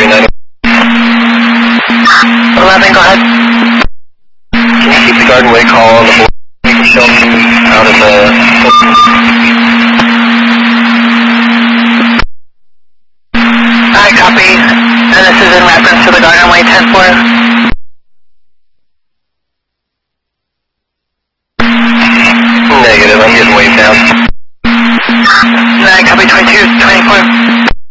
39. 11, go ahead. Can you keep the Garden Way call on the board? Making sure out of the... Alright, copy. And this is in reference to the Garden Way 10-4. Negative, I'm getting waved down. Alright, copy 22, 24.